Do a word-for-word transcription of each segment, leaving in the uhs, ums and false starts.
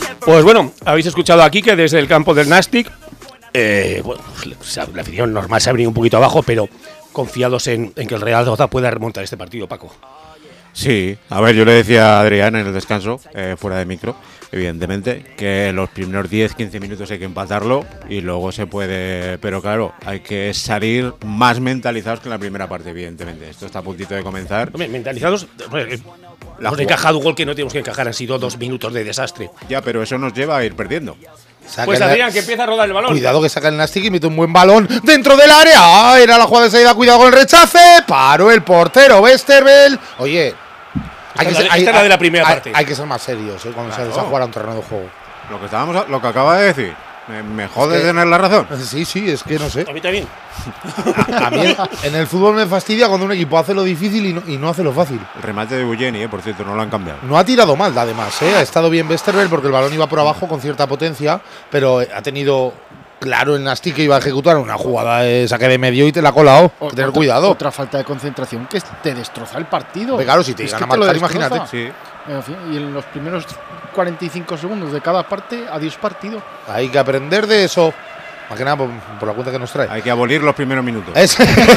Pues bueno, habéis escuchado aquí que desde el campo del Nastic, eh, bueno, la afición normal se ha venido un poquito abajo, pero confiados en, en que el Real Zaragoza pueda remontar este partido, Paco. Sí, a ver, yo le decía a Adrián en el descanso, eh, fuera de micro, evidentemente, que los primeros diez quince minutos hay que empatarlo y luego se puede, pero claro, hay que salir más mentalizados que en la primera parte, evidentemente. Esto está a puntito de comenzar. Hombre, mentalizados, hombre, la hemos encajado un gol que no tenemos que encajar, han sido dos minutos de desastre. Ya, pero eso nos lleva a ir perdiendo. Saca pues Adrián, que empieza a rodar el balón. Cuidado que saca el Nastic y mete un buen balón dentro del área. ¡Ah! Era la jugada de salida, cuidado con el rechace. Paró el portero Westerveld. Oye, hay que, ser, hay, esta es la de la primera hay, parte. Hay que ser más serios, ¿eh? Cuando claro. se a jugar a un terreno de juego. Lo que estábamos, lo que acaba de decir. Me, me jode es que, tener la razón. Sí, sí, es que no sé. A mí también. A, a mí en el fútbol me fastidia cuando un equipo hace lo difícil y no, y no hace lo fácil. El remate de Bulleni, eh, por cierto, no lo han cambiado. No ha tirado mal, además, ¿eh? Ha estado bien Westerveld porque el balón iba por abajo con cierta potencia, pero ha tenido claro el Nastic que iba a ejecutar una jugada de saque de medio y te la ha colado. O, tener otra, cuidado. Otra falta de concentración que te destroza el partido. Pero claro, si te gana marcar, imagínate. Sí. Y en los primeros cuarenta y cinco segundos de cada parte, adiós partido. Hay que aprender de eso. Más que nada por, por la cuenta que nos trae. Hay que abolir los primeros minutos. Es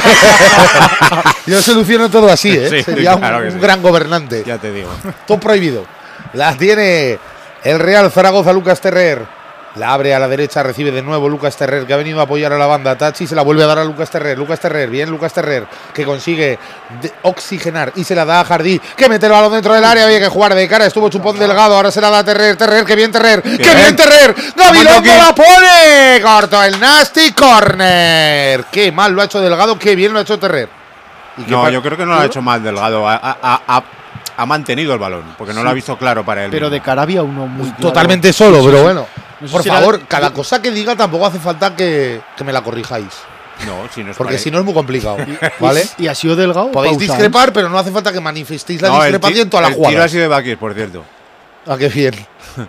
Yo soluciono todo así, ¿eh? Sí, Sería claro un, un sí. gran gobernante. Ya te digo. Todo prohibido. La tiene el Real Zaragoza, Lucas Terrer. La abre a la derecha, recibe de nuevo Lucas Terrer, que ha venido a apoyar a la banda. Tachi se la vuelve a dar a Lucas Terrer. Lucas Terrer, bien Lucas Terrer, que consigue oxigenar y se la da a Jardí, que mete el balón dentro del área. Había que jugar de cara, estuvo chupón delgado. Ahora se la da a Terrer. Terrer, que bien Terrer, que bien, bien Terrer. Gabilondo la pone. Corto el Nasty, corner. Qué mal lo ha hecho Delgado, qué bien lo ha hecho Terrer. ¿Y no, yo creo que no lo ha hecho mal Delgado. Ha, ha, ha, ha mantenido el balón, porque no sí. lo ha visto claro para él. Pero de cara había uno muy claro. Totalmente solo, sí, pero sí. bueno. No sé Por si favor, era... cada yo... cosa que diga tampoco hace falta que, que me la corrijáis. No, si no es Porque para si no es muy complicado, ¿vale? Y ha sido Delgado. Podéis pausa, discrepar, ¿eh? Pero no hace falta que manifestéis la no, discrepancia en toda la jugada. El tiro ha sido de Bakir, por cierto. Ah, qué bien.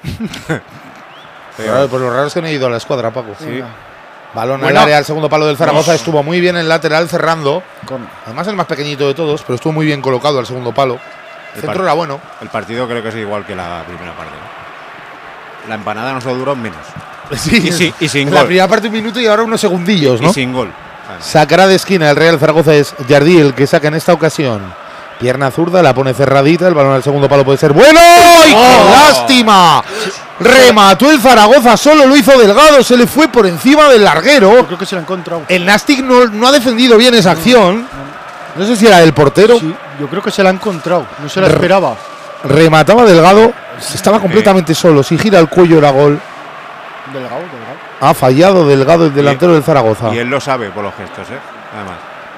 Pero, pues lo raro es que no he ido a la escuadra, Paco. Sí. Balón bueno, al área, al segundo palo del Zaragoza. No. Estuvo muy bien en lateral, cerrando. Con... Además, el más pequeñito de todos, pero estuvo muy bien colocado al segundo palo. El centro era bueno. El partido creo que es igual que la primera parte, ¿no? La empanada nos ha durado menos. Sí, y, sí, y sin en gol. La primera parte un minuto y ahora unos segundillos, ¿no? Y sin gol. Vale. Sacará de esquina el Real Zaragoza, es Jardí el que saca en esta ocasión. Pierna zurda, la pone cerradita, el balón al segundo palo puede ser bueno. ¡Y oh! ¡Qué lástima! Remató el Zaragoza, solo lo hizo Delgado, se le fue por encima del larguero. Yo creo que se lo ha encontrado. El Nastic no, no ha defendido bien esa acción. No, no. no sé si era del portero. Sí, yo creo que se la ha encontrado, no se la esperaba. Remataba Delgado, estaba completamente sí. solo. Si gira el cuello era gol. Delgado, Delgado. Ha fallado Delgado, el delantero y, del Zaragoza. Y él lo sabe por los gestos, ¿eh? Además.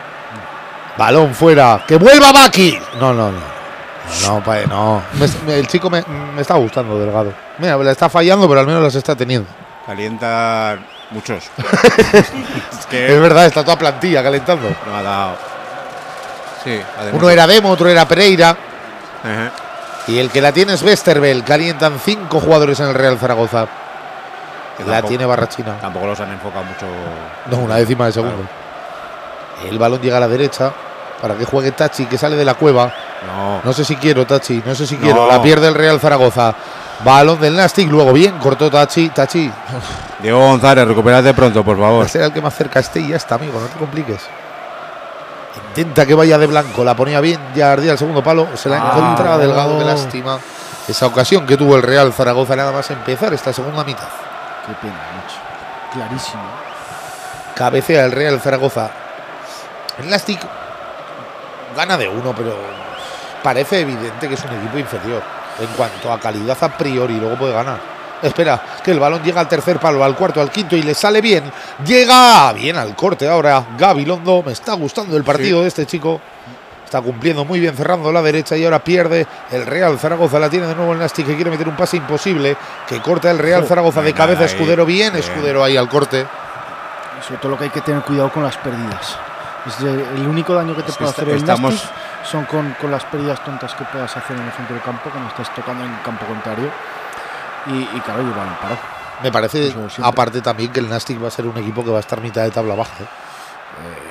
Balón fuera. ¡Que vuelva Baki! No, no, no. No, no. no. Me, me, el chico me, me está gustando, Delgado. Mira, la está fallando, pero al menos las está teniendo. Calienta muchos. es, que es verdad, está toda plantilla calentando. No ha dado. Sí, uno era Demo, otro era Pereira. Uh-huh. Y el que la tiene es Westerveld. Calientan cinco jugadores en el Real Zaragoza. La tampoco, tiene Barrachina. Tampoco los han enfocado mucho. No, una décima de segundo. Claro. El balón llega a la derecha para que juegue Tachi, que sale de la cueva. No. No sé si quiero, Tachi. No sé si quiero. No. La pierde el Real Zaragoza. Balón del Nastic. Luego bien, cortó Tachi. Tachi. Diego González, recupérate pronto, por favor. Será el que más cerca esté y ya está, amigo. No te compliques. Intenta que vaya de blanco. La ponía bien Jardí al segundo palo. Se la ah, encuentra no. Delgado. Qué lástima. Esa ocasión que tuvo el Real Zaragoza nada más empezar esta segunda mitad. Qué pena, mucho. Clarísimo. Cabecea el Real Zaragoza. El Nastic gana de uno, pero parece evidente que es un equipo inferior en cuanto a calidad a priori. Luego puede ganar. Espera, que el balón llega al tercer palo, al cuarto, al quinto y le sale bien. Llega bien al corte ahora Gabilondo. Me está gustando el partido sí. de este chico. Está cumpliendo muy bien, cerrando la derecha y ahora pierde el Real Zaragoza. La tiene de nuevo el Nastic, que quiere meter un pase imposible. Que corta el Real Zaragoza de cabeza. Escudero bien, Escudero ahí al corte. Sobre todo lo que hay que tener cuidado con las pérdidas. Es el único daño que te puede hacer el Nastic son con, con las pérdidas tontas que puedas hacer en el centro del campo cuando estás tocando en campo contrario. Y, y claro, llevar el paro. Me parece, aparte también, que el Nastic va a ser un equipo que va a estar mitad de tabla baja. ¿eh? Eh, a ver.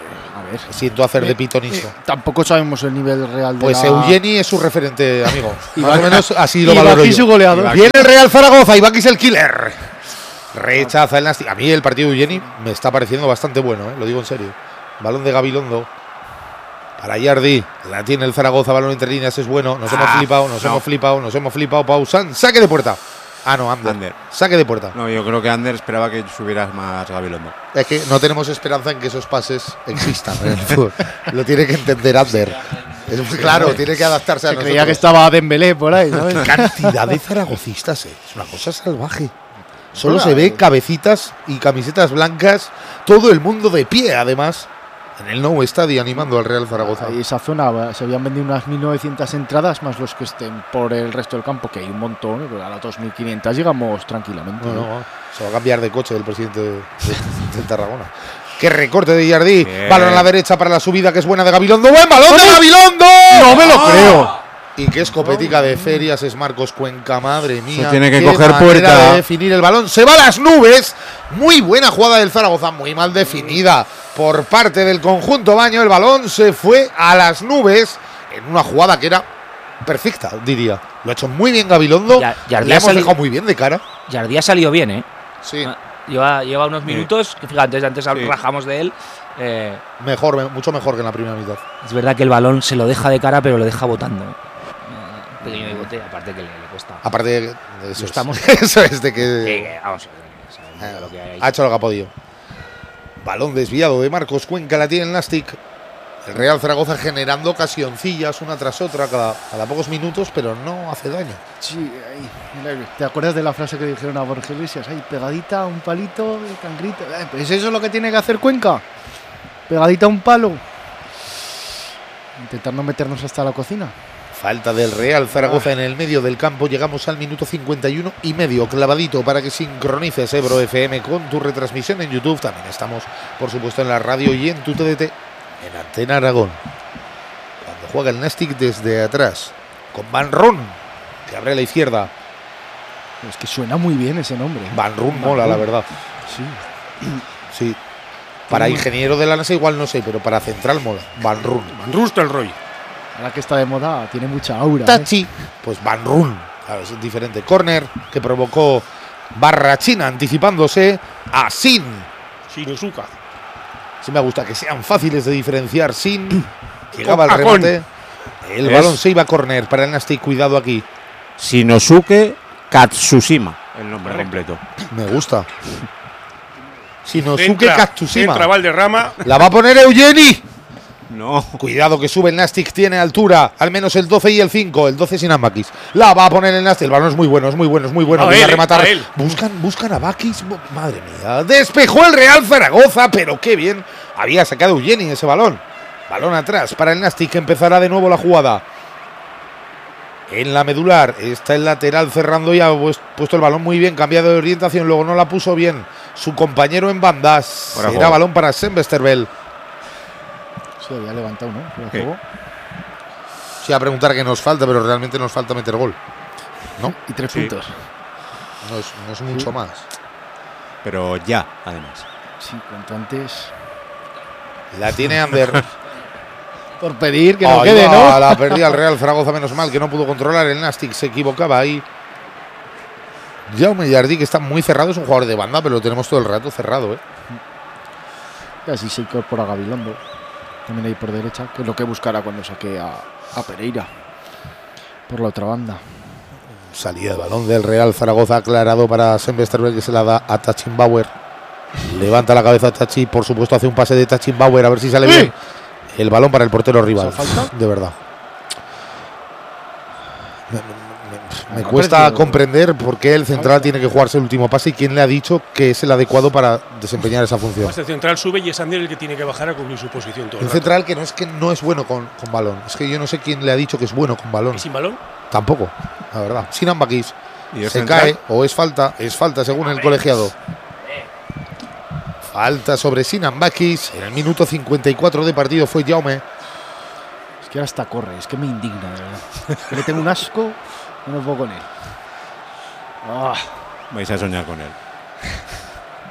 ver. Siento hacer de Eh, pitonizo. eh, tampoco sabemos el nivel real de Pues la... Eugeni es su referente, amigo. Y Más va- o menos así lo y valoro Bakis yo. su goleador. Y Viene el Real Zaragoza, Ibakis el killer. Rechaza el Nastic. A mí el partido de Eugeni me está pareciendo bastante bueno, ¿eh? Lo digo en serio. Balón de Gabilondo. Para Yardi. La tiene el Zaragoza, balón entre líneas, es bueno. Nos hemos Ah, flipado, nos no. hemos flipado, nos hemos flipado. Pausan. Saque de puerta. Ah, no, Ander. Ander. Saque de puerta. No, yo creo que Ander esperaba que subieras más Gabilondo. Es que no tenemos esperanza en que esos pases existan en el fútbol. Lo tiene que entender Ander. Es muy claro, tiene que adaptarse a Se nosotros. creía que estaba Dembélé por ahí, ¿sabes? Cantidad de zaragocistas, eh. Es una cosa salvaje. Solo se ve cabecitas y camisetas blancas, todo el mundo de pie, además, en el Nou Estadio animando al Real Zaragoza. Y esa zona se habían vendido unas mil novecientas entradas, más los que estén por el resto del campo, que hay un montón, pero a las dos mil quinientas llegamos tranquilamente. No, no, se va a cambiar de coche el presidente de, de- del Tarragona. Qué recorte de Jardí. Bien. Balón a la derecha para la subida, que es buena de Gabilondo. ¡Buen balón de Gabilondo! ¡No me lo ¡Ah! creo! Y qué escopetica de Ferias es Marcos Cuenca, madre mía. Se tiene que qué coger manera puerta. de definir el balón. Se va a las nubes. Muy buena jugada del Zaragoza, muy mal definida por parte del conjunto Baño. El balón se fue a las nubes en una jugada que era perfecta, diría. Lo ha hecho muy bien Gabilondo. Ya- Jardí Le ha hemos salido- dejado muy bien de cara. Jardí ha salido bien, ¿eh? Sí, Lleva, lleva unos minutos, que fíjate, antes, antes Sí. rajamos de él. eh, mejor, mucho mejor que en la primera mitad. es verdad que el balón se lo deja de cara, pero lo deja botando. Eh, pequeño bigote, aparte que le, le cuesta. Aparte de eso, es, Estamos- eso es de Sí, que que, vamos, eh, sabemos lo que hay ahí. ha hecho lo que ha podido. Balón desviado de Marcos Cuenca, la tiene el Nastic. El Real Zaragoza generando ocasioncillas una tras otra cada, cada pocos minutos, pero no hace daño. Sí, ahí, mira, ¿te acuerdas de la frase que dijeron a Borja Iglesias? Ahí, pegadita a un palito, y cangrita. Eh, pues eso es lo que tiene que hacer Cuenca. Pegadita a un palo. Intentar no meternos hasta la cocina. Falta del Real Zaragoza en el medio del campo. Llegamos al minuto cincuenta y uno y medio, clavadito para que sincronices Ebro F M con tu retransmisión en YouTube. También estamos, por supuesto, en la radio y en tu T D T, en Antena Aragón. Cuando juega el Nastic desde atrás, con Van Roon, que abre a la izquierda. Es que suena muy bien ese nombre. Van Roon mola, la verdad. Sí. Sí. Para ingeniero de la NASA igual no sé, pero para central mola. Van Roon. Van Rustelrooy. Ahora que está de moda, tiene mucha aura. ¿eh? Tachi, pues Van Roon. Claro, es diferente. Corner que provocó Barrachina anticipándose a Sin. Shinosuka. Sí me gusta que sean fáciles de diferenciar. Sin llegaba al A con. remate. El Es- balón se iba a corner para el Nastic. Cuidado aquí. Shinosuke Katsushima, el nombre completo. Me gusta. Shinosuke Entra, Katsushima. entra Valderrama. La va a poner Eugeni. No. Cuidado que sube el Nastic, tiene altura, al menos el doce y el cinco, el doce sin Ambakis. La va a poner el Nastic, el balón es muy bueno, es muy bueno, es muy bueno. A Voy a él, rematar. a él. Buscan, buscan a Bakis, madre mía. Despejó el Real Zaragoza, pero qué bien había sacado Eugeni ese balón. Balón atrás para el Nastic, que empezará de nuevo la jugada. En la medular está el lateral cerrando ya, pues, puesto el balón muy bien, cambiado de orientación, luego no la puso bien su compañero en bandas. Fuera de Será juego. balón para Sembestervel. Sí, había levantado, ¿no? Fuera de Sí. juego. Sí, a preguntar qué nos falta, pero realmente nos falta meter gol. ¿No? Y tres Sí. puntos. No es, no es mucho más. Pero ya, además. Sí, cuanto antes. La tiene Ander. Por pedir que no Ahí quede, va, ¿no? La perdía el Real Zaragoza, menos mal que no pudo controlar. El Nastic se equivocaba ahí. Jaume Jardí, que está muy cerrado, es un jugador de banda, pero lo tenemos todo el rato cerrado, ¿eh? Y así se incorpora Gabilondo. También ahí por derecha, que es lo que buscará cuando saque a, a Pereira. Por la otra banda. Salida de balón del Real Zaragoza aclarado para Sembestervel, que se la da a Tachinbauer. Levanta la cabeza Tachi, por supuesto hace un pase de Tachinbauer, a ver si sale ¡Eh! bien. El balón para el portero rival. ¿Esa falta? De verdad. Me, me- me- me Me ha cuesta parecido- comprender por qué el central tiene que jugarse el último pase y quién le ha dicho que es el adecuado para desempeñar esa función. Pues el central sube y es Ander el que tiene que bajar a cubrir su posición todo el Un rato. central que no es que no es bueno con, con balón. Es que yo no sé quién le ha dicho que es bueno con balón. ¿Y sin balón? Tampoco, la verdad. Sin Ambakis. ¿Y el Se central? cae o es falta. Es falta según el colegiado. Falta sobre Sinan Bakis. En el minuto cincuenta y cuatro de partido fue Jaume. Es que ahora hasta corre, es que me indigna, de verdad. Es que le tengo un asco, no puedo con él. Ah, Vais a soñar con él.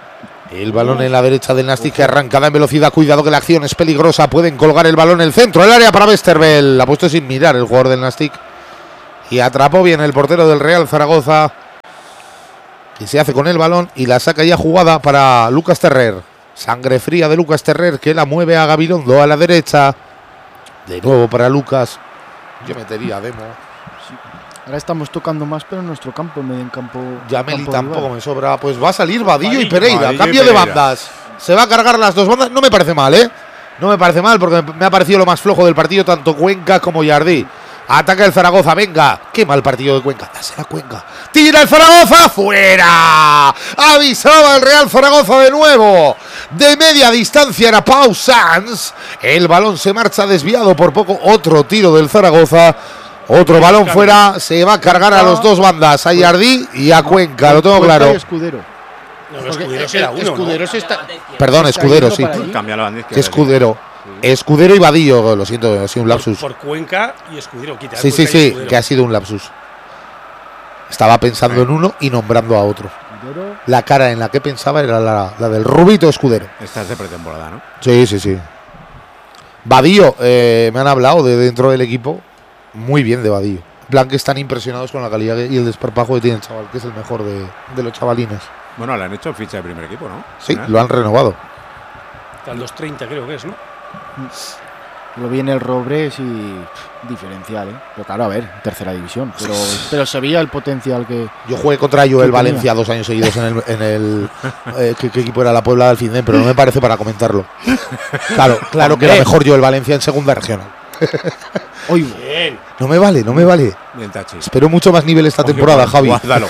El balón en la derecha del Nastic, que arrancada en velocidad. Cuidado que la acción es peligrosa. Pueden colgar el balón en el centro del área para Westerveld. La ha puesto sin mirar el jugador del Nastic. Y atrapó bien el portero del Real Zaragoza. Y se hace con el balón y la saca ya jugada para Lucas Terrer. Sangre fría de Lucas Terrer, que la mueve a Gabilondo a la derecha. De nuevo para Lucas. Yo metería a Demo. Ahora estamos tocando más, pero en nuestro campo, en medio en campo. Yameli campo tampoco rival. me sobra. Pues va a salir Vadillo, Vadillo, y Pereira. Vadillo Cambio y de Pereira. bandas. Se va a cargar las dos bandas. No me parece mal, ¿eh? No me parece mal porque me ha parecido lo más flojo del partido, tanto Cuenca como Jardí. Ataca el Zaragoza, venga. Qué mal partido de Cuenca. Dásela Cuenca. Tira el Zaragoza, fuera. Avisaba el Real Zaragoza de nuevo. De media distancia era Pau Sanz. El balón se marcha desviado por poco. Otro tiro del Zaragoza. Otro balón fuera. Se va a cargar a los dos bandas. A Jardí y a Cuenca. Lo tengo Cuenca claro. y Escudero. No, no, Escudero será uno, Escudero ¿no? se está. Perdón, se está Escudero, yendo sí. para allí. Cambia la banda Que izquierda. Escudero. Escudero y Vadillo. Lo siento, ha sido un lapsus. Por Cuenca y Escudero. Quita Sí, sí, Cuenca y sí, Escudero. que ha sido un lapsus. Estaba pensando en uno y nombrando a otro. Escudero. La cara en la que pensaba era la, la del Rubito Escudero. Esta es de pretemporada, ¿no? Sí, sí, sí. Vadillo, eh, me han hablado de dentro del equipo. Muy bien de Vadillo. En plan que están impresionados con la calidad y el desparpajo que tiene el chaval, que es el mejor de, de los chavalines. Bueno, le han hecho ficha de primer equipo, ¿no? Sí, Al final. lo han renovado. Hasta los treinta creo que es, ¿no? Lo vi en el Robres y pff, diferencial, ¿eh? Pero claro, a ver, tercera división. Pero, pero se veía el potencial que. Yo jugué contra Joel tenía? Valencia dos años seguidos en el. En el eh, ¿qué, qué equipo era? La Puebla del Findén, pero no me parece para comentarlo. Claro, claro que era mejor Joel Valencia en segunda regional. Uy, Bien. No me vale, no me vale. Bien tachi. Espero mucho más nivel esta temporada, Oye, Javi. guárdalo.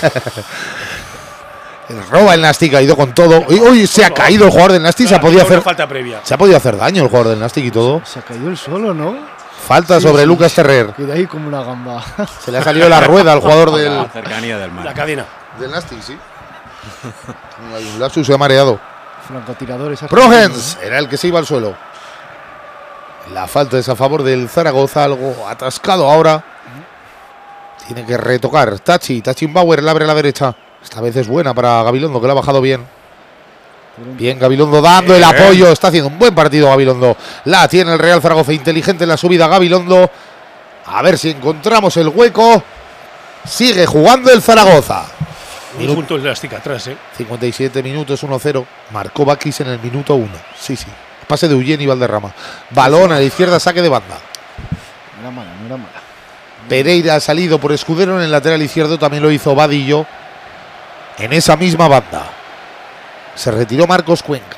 Roba el Nastic, ha ido con todo. Uy, uy, se ha caído el jugador del Nastic, se ha Claro, podido no, no hacer. falta previa. Se ha podido hacer daño el jugador del Nastic y todo. se ha caído el solo, ¿no? Falta Sí, sobre sí. Lucas Terrer. Queda ahí como una gamba. Se le ha salido la rueda al jugador La del, cercanía del mar. La cadena. del Nastic, sí. Hay un lapsus, se ha mareado. Francotiradores. Progens era el que se iba al suelo. La falta es a favor del Zaragoza, algo atascado ahora. Tiene que retocar. Tachi, Tachi Bauer, le abre a la derecha. Esta vez es buena para Gabilondo, que la ha bajado bien. Bien, Gabilondo dando el apoyo. Está haciendo un buen partido Gabilondo. La tiene el Real Zaragoza. Inteligente en la subida Gabilondo. A ver si encontramos el hueco. Sigue jugando el Zaragoza. Muy Minuto- junto el Nastic atrás, ¿eh? cincuenta y siete minutos, uno cero. Marcó Bakis en el minuto uno. Sí, sí. Pase de Ullén y Valderrama. Balón a la izquierda, saque de banda. No era mala, no era mala. Pereira ha salido por Escudero en el lateral izquierdo. También lo hizo Vadillo en esa misma banda. Se retiró Marcos Cuenca.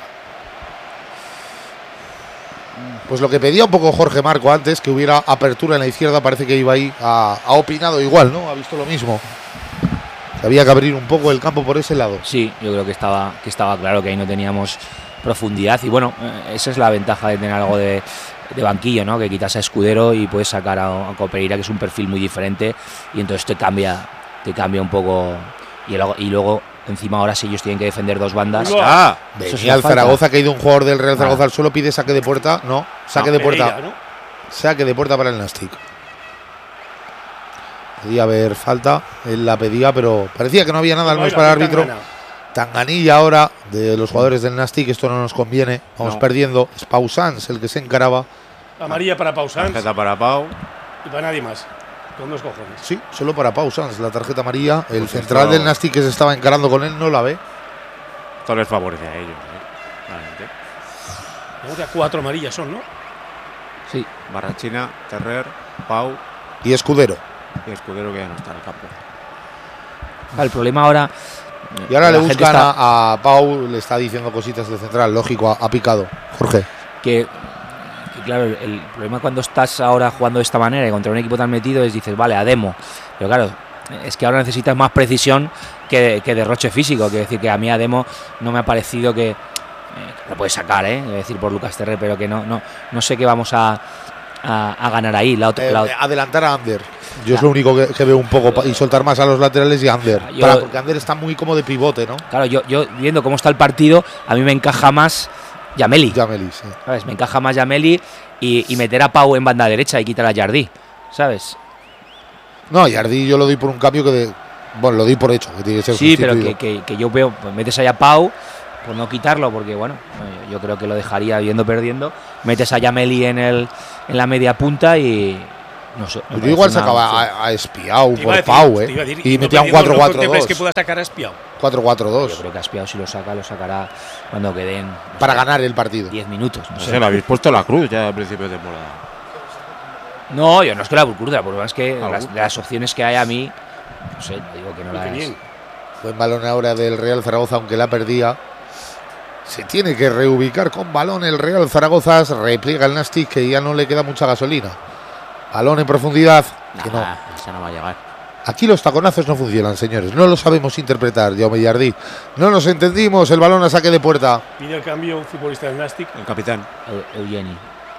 Pues lo que pedía un poco Jorge Marco antes, que hubiera apertura en la izquierda, parece que iba ahí. Ha, ha opinado igual, ¿no? Ha visto lo mismo. Que había que abrir un poco el campo por ese lado. Sí, yo creo que estaba, que estaba claro que ahí no teníamos profundidad y bueno, eh, esa es la ventaja de tener algo de, de banquillo, ¿no? Que quitas a Escudero y puedes sacar a, a Copereira, que es un perfil muy diferente y entonces te cambia, te cambia un poco y luego, y luego encima ahora sí ellos tienen que defender dos bandas. Uy, Ah, Eso sí Venía el falta. Zaragoza, ha caído un jugador del Real Zaragoza Ah. al suelo, pide saque de puerta. No, saque No, de puerta. Pereira, ¿no? Saque de puerta para el Nastic. Podía haber falta, él la pedía, pero parecía que no había nada al menos Baila, para el Tangana. árbitro. Tanganilla ahora de los jugadores del Nastic, esto no nos conviene, vamos No. perdiendo. Es Pau Sanz el que se encaraba. Amarilla para Pausans tarjeta para Pau. y para nadie más. Con dos cojones. Sí, solo para Pau Sanz, la tarjeta amarilla. El Pues central esto- del Nastic que se estaba encarando con él no la ve. Esto les favorece a ellos. ¿eh? Realmente. Vamos a cuatro amarillas son, ¿no? Sí, Barrachina, Terrer, Pau Y Escudero. y Escudero, que ya no está en el campo. el problema ahora. Y ahora la le gente buscan está- a, a Pau, le está diciendo cositas de central, lógico, ha, ha picado. Jorge. que, que, claro, el, el problema cuando estás ahora jugando de esta manera y contra un equipo tan metido es dices, vale, a demo. Pero claro, es que ahora necesitas más precisión que, que derroche físico. Quiero decir que a mí a demo no me ha parecido que. Eh, lo puedes sacar, ¿eh? Es decir, por Lucas Terrer, pero que no, no, no sé qué vamos a, a, a ganar ahí. La otra, Eh, la- adelantar a Ander. Yo es lo único que, que veo un poco. pa- Y soltar más a los laterales y a Ander. Yo- Para- porque Ander está muy como de pivote, ¿no? Claro, yo, yo viendo cómo está el partido, a mí me encaja más Yameli. Yameli, sí. ¿Sabes? Me encaja más Yameli y, y meter a Pau en banda derecha y quitar a Jardí. ¿Sabes? No, Jardí yo lo doy por un cambio que de. Bueno, lo doy por hecho, que tiene que ser Sí, pero sustituido. que, que- que yo veo, pues metes ahí a Pau por no quitarlo, porque bueno, yo creo que lo dejaría yendo perdiendo. Metes a Yameli en el en la media punta y no sé. Yo igual sacaba a, a Espiau por Pau, ¿eh? Y metía un cuatro cuatro dos. ¿Crees que pueda sacar a Espiau? cuatro cuatro dos. Yo creo que a Espiau si lo saca, lo sacará cuando queden. No para sé, ganar el partido. diez minutos. No No sé. sé, le habéis puesto la cruz ya al principio de temporada. No, yo no es que la curda, porque es que las, las opciones que hay a mí, no sé, digo que no las. Buen balón ahora del Real Zaragoza, aunque la perdía. Se tiene que reubicar con balón el Real Zaragoza. Repliega el Nastic, que ya no le queda mucha gasolina. Balón en profundidad. Que no. Nah, esa no va a llegar. Aquí los taconazos no funcionan, señores. No lo sabemos interpretar, Jaume Jardí. No nos entendimos. El balón a saque de puerta. Pide el cambio un futbolista del Nastic. El capitán. Eugeni.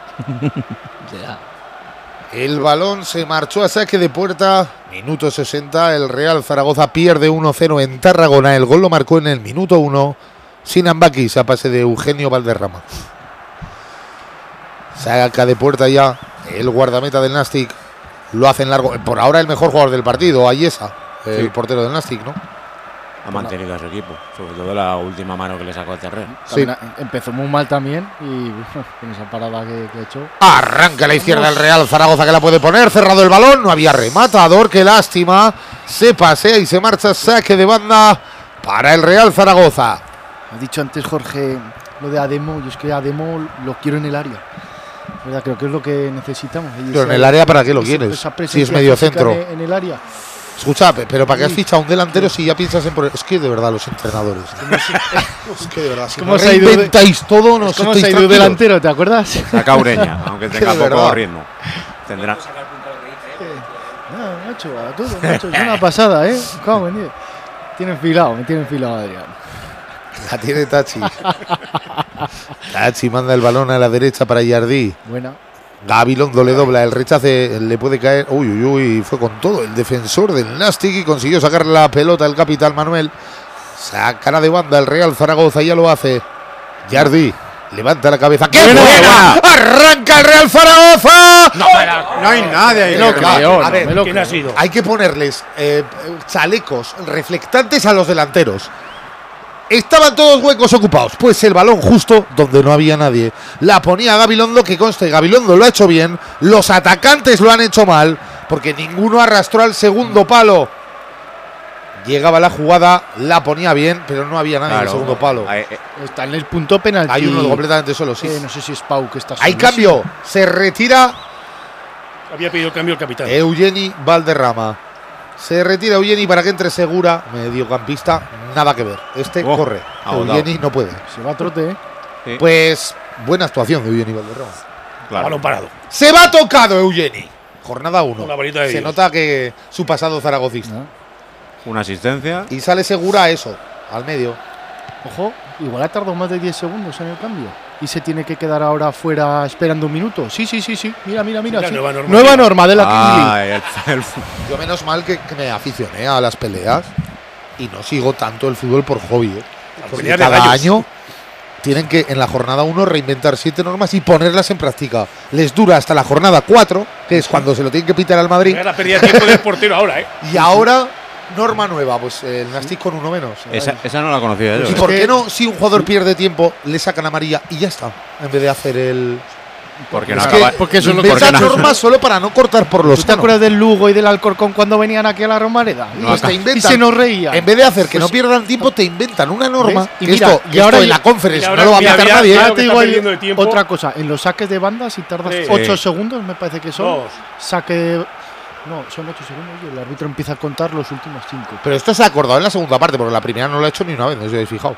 El balón se marchó a saque de puerta. Minuto sesenta. El Real Zaragoza pierde uno cero en Tarragona. El gol lo marcó en el minuto uno. Sinan Bakis a pase de Eugenio Valderrama. Saca de puerta ya el guardameta del Nastic. Lo hace en largo. Por ahora el mejor jugador del partido, Ayesa, el Sí. portero del Nastic, ¿no? Ha mantenido a su equipo. Sobre todo la última mano que le sacó a terreno. Sí. Empezó muy mal también y con esa parada que, que ha hecho. Arranca a la izquierda el Real Zaragoza, que la puede poner. Cerrado el balón. No había rematador. Qué lástima. Se pasea y se marcha. Saque de banda para el Real Zaragoza. Ha dicho antes Jorge lo de Ademo. Yo es que Ademo lo quiero en el área. ¿Verdad? Creo que es lo que necesitamos. Y Pero esa- en el área, ¿para qué lo esa- quieres? esa Si presencia es medio física centro. En, en el área. Escucha, pero ¿para qué has Sí. fichado un delantero si ya piensas en... Es que de verdad los entrenadores. Es que de verdad, si ¿Cómo no se ha ido de- reinventáis todo, no ¿Cómo estáis se ha ido tranquilos. delantero? ¿Te acuerdas? Saca Ureña, aunque Que tenga de poco verdad. ritmo. Tendrá. No, macho, a todo, macho. Es una pasada, ¿eh? ¿Cómo me Tiene enfilado, me tiene enfilado Adrián. La tiene Tachi. Tachi manda el balón a la derecha para Jardí. Buena. Gabilondo le dobla, el rechace le puede caer. Uy, uy, uy, fue con todo el defensor del Nastic y consiguió sacar la pelota el capitán Manuel. Sacará de banda el Real Zaragoza, ya lo hace. Jardí levanta la cabeza. ¡Qué buena! buena! ¡Arranca el Real Zaragoza! No, no hay nadie ahí. lo que- creo. a ver, me lo ¿Quién creo. ha sido? hay que ponerles eh, chalecos reflectantes a los delanteros. Estaban todos huecos ocupados. Pues el balón justo donde no había nadie. La ponía Gabilondo, que conste, Gabilondo lo ha hecho bien. Los atacantes lo han hecho mal, porque ninguno arrastró al segundo palo. Llegaba la jugada, la ponía bien, pero no había nadie en el Claro. segundo palo. Ahí, eh, Está en el punto penalti. Hay uno completamente solo, sí. Eh, no sé si es Pau que está Hay solo. cambio. Se retira Había pedido el cambio el capitán. Eugeni Valderrama. Se retira Eugeni para que entre Segura, mediocampista, nada que ver. Este Oh, corre. agotado. Eugeni no puede. Se va a trote, ¿eh? sí, Pues buena actuación de Eugeni Valderrama. claro. Balón parado. Se va tocado Eugeni. Jornada uno. Una varita de Se Dios. nota que su pasado zaragocista. ¿No? Una asistencia. Y sale Segura a eso, al medio. Ojo, igual ha tardado más de diez segundos en el cambio. Y se tiene que quedar ahora fuera esperando un minuto. Sí, sí, sí, sí. Mira, mira, mira. La sí. nueva norma. Nueva norma de la Kingsley. Ay, el, el- Yo menos mal que, que me aficioné a las peleas y no sigo tanto el fútbol por hobby. ¿eh? Porque pelea de cada gallos. año tienen que en la jornada uno reinventar siete normas y ponerlas en práctica. Les dura hasta la jornada cuatro, que es cuando se lo tienen que pitar al Madrid. Era la pérdida de tiempo del portero ahora, ¿eh? Y ahora, norma nueva, pues el Nastic con uno menos. esa, esa no la conocía yo. ¿Y eh. por qué no, si un jugador pierde tiempo, le sacan amarilla y ya está? En vez de hacer el. Porque Es no que acaba- porque eso es lo que- inventan porque no- normas solo para no cortar por los ¿Tú te sanos. acuerdas del Lugo y del Alcorcón cuando venían aquí a la Romareda? No, Pues te acá- y inventan. se nos reían. En vez de hacer que Pues- no pierdan tiempo, te inventan una norma. ¿Ves? Y que mira, esto, y que ahora esto en ya- la conference y no ahora lo va a mira, pitar mira, nadie. mira, Ahora lo que te está digo perdiendo de tiempo. otra cosa. En los saques de banda, si tardas Sí. ocho segundos, me parece que son. Dos. Saque. No, son ocho segundos y el árbitro empieza a contar los últimos cinco. Pero esto se ha acordado en la segunda parte, porque la primera no lo ha hecho ni una vez, no os habéis fijado.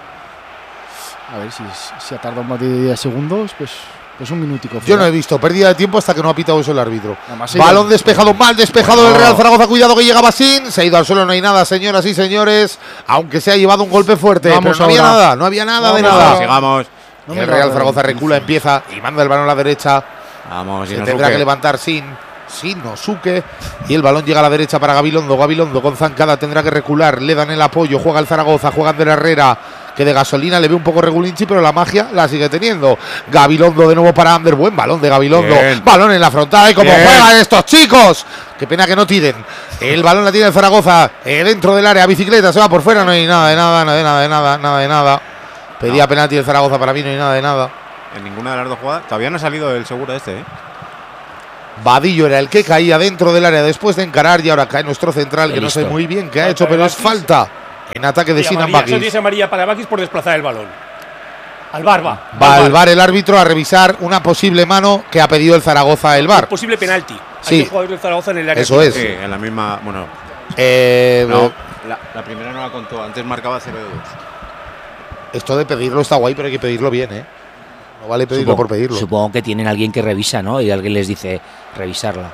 A ver, si, si ha tardado más de diez segundos, pues, pues un minutico. Yo fuera. no he visto pérdida de tiempo hasta que no ha pitado eso el árbitro. Además, Balón iba- despejado, mal despejado Bueno. del Real Zaragoza. Cuidado que llegaba sin. Se ha ido al suelo, no hay nada, señoras y señores. Aunque se ha llevado un golpe fuerte. Vamos pero no había ahora. nada, no había nada de Vamos nada. ahora. Sigamos. No me el la Real doy. Zaragoza recula, empieza y manda el balón a la derecha. Vamos, Se y no tendrá supe. que levantar sin, sin Nosuke. Y el balón llega a la derecha para Gabilondo. Gabilondo con zancada tendrá que recular. Le dan el apoyo. Juega el Zaragoza. Juega Ander Herrera, que de gasolina le ve un poco regulinchi, pero la magia la sigue teniendo. Gabilondo de nuevo para Ander. Buen balón de Gabilondo. Bien. Balón en la frontal. Y como Bien. juegan estos chicos. Qué pena que no tiren. El balón la tiene el Zaragoza. eh, dentro del área. Bicicleta. Se va por fuera. No hay nada de nada. Nada de nada de nada. Nada de nada. Pedía no. penalti el Zaragoza, para mí no hay nada de nada. En ninguna de las dos jugadas. Todavía no ha salido el seguro este, ¿eh? Vadillo era el que caía dentro del área después de encarar y ahora cae nuestro central, que no sé muy bien qué ha hecho, pero es falta en ataque de Sinan Bakis. Dice amarilla para Bakis por desplazar el balón. Al bar va. Va al bar el árbitro a revisar una posible mano que ha pedido el Zaragoza el bar. Posible penalti. Sí. Hay dos jugadores del Zaragoza en el área. Eso es. Sí, en la misma. Bueno. Eh, No, la, la primera no la contó. Antes marcaba cero de dos. Esto de pedirlo está guay, pero hay que pedirlo bien, ¿eh? No vale pedirlo Supongo, por pedirlo. supongo que tienen alguien que revisa, ¿no? Y alguien les dice revisarla.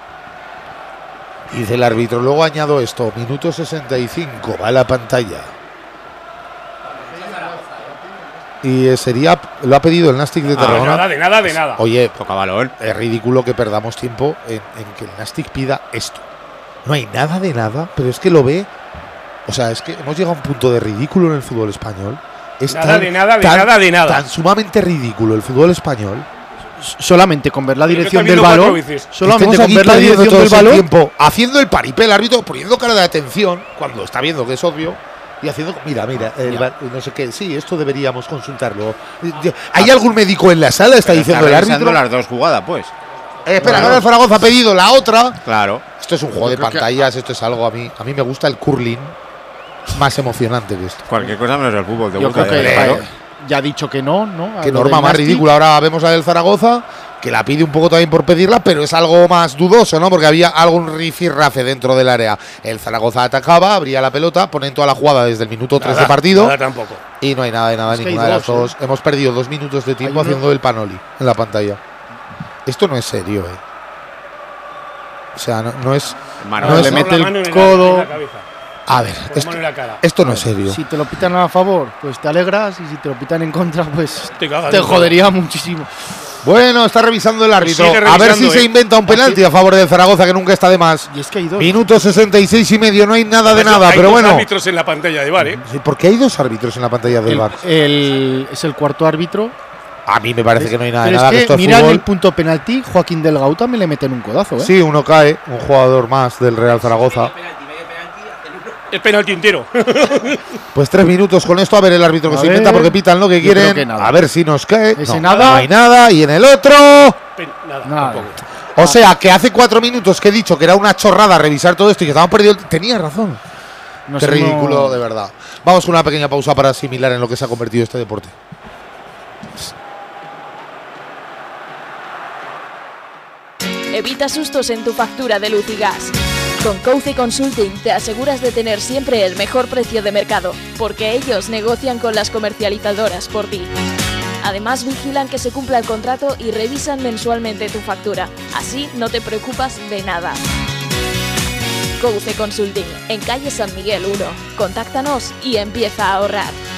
Dice el árbitro. Luego añado esto. Minuto sesenta y cinco. Va a la pantalla. Y eh, sería. Lo ha pedido el Nastic de Ah, Tarragona. de nada, de nada, de nada. Oye, Toca balón. es ridículo que perdamos tiempo en, en que el Nastic pida esto. No hay nada de nada, pero es que lo ve. O sea, es que hemos llegado a un punto de ridículo en el fútbol español. Es Nada tan, de nada, de tan- nada, de nada. Tan sumamente ridículo el fútbol español. Solamente con ver la Pero que dirección está del viendo cuatro balón, veces. solamente Estamos con aquí ver la perdiendo dirección todo del ese balón, tiempo haciendo el paripé, el árbitro poniendo cara de atención cuando está viendo que es obvio y haciendo, mira, mira, el bar- no sé qué, sí, esto deberíamos consultarlo. ¿Hay algún médico en la sala? Está Pero diciendo está el revisando árbitro. las dos jugadas, pues. Eh, espera, Claro. ahora el Zaragoza ha pedido la otra. Claro. Esto es un juego de creo que- pantallas, esto es algo a mí. A mí me gusta el curling. Es más emocionante que esto. Cualquier cosa menos el fútbol. ¿Te yo gusta? creo que Ya, eh, claro. ya ha dicho que no, ¿no? A Qué lo norma del más Nastic. ridícula. Ahora vemos a del Zaragoza, que la pide un poco también por pedirla, pero es algo más dudoso, ¿no? Porque había algún rifirrafe dentro del área. El Zaragoza atacaba, abría la pelota, ponen toda la jugada desde el minuto tres de Nada, partido. Nada tampoco. Y no hay nada de nada Es en que hay ninguna de las dos, dos. Hemos perdido dos minutos de tiempo Hay uno- haciendo el panoli en la pantalla. Esto no es serio, ¿eh? O sea, no, no es. Mano, No, le es- mete la el mano en la- codo. en la cabeza. A ver, Con la esto, mano en la cara. esto no es serio. Si te lo pitan a favor, pues te alegras, y si te lo pitan en contra, pues Te cagas te en todo. jodería muchísimo. Bueno, está revisando el árbitro. Sigue A ver revisando, si se ¿eh? inventa un penalti a favor del Zaragoza, que nunca está de más. Y es que hay dos. Minuto sesenta y seis y medio, no hay nada de Pues nada, hay pero dos bueno. árbitros en la pantalla de bar, ¿eh? Sí, ¿por qué hay dos árbitros en la pantalla del El- bar? el- es el cuarto árbitro. A mí me parece que no hay nada de Pero nada, es que que, esto es mira en fútbol. el punto penalti, Joaquín Delgado también le meten un codazo, ¿eh? Sí, uno cae, un jugador más del Real Zaragoza. El penalti entero. Pues tres minutos con esto, a ver el árbitro que A se inventa ver, porque pitan lo que yo creo quieren. que nada. A ver si nos cae. Ese No, nada. no hay nada. Y en el otro. Pen- nada, Nada. tampoco. O sea, que hace cuatro minutos que he dicho que era una chorrada revisar todo esto y que estaban perdiendo. Tenía razón. No Qué sé, ridículo, no- de verdad. Vamos con una pequeña pausa para asimilar en lo que se ha convertido este deporte. Evita sustos en tu factura de luz y gas. Con Couce Consulting te aseguras de tener siempre el mejor precio de mercado, porque ellos negocian con las comercializadoras por ti. Además, vigilan que se cumpla el contrato y revisan mensualmente tu factura. Así no te preocupas de nada. Couce Consulting, en calle San Miguel uno. Contáctanos y empieza a ahorrar.